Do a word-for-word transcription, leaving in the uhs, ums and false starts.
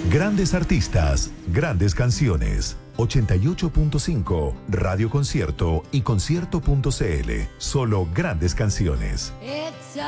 Grandes artistas, grandes canciones. ochenta y ocho punto cinco, Radio Concierto y concierto punto c l. Solo grandes canciones. It's a